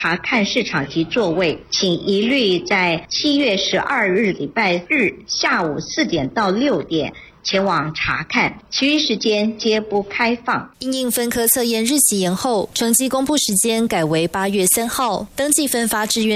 查看市场及座位，请一律在7月12日礼拜日下午4点到6点前往查看，其余时间皆不开放。 因应分科测验日期延后，成绩公布时间改为8月3号，登记分发志愿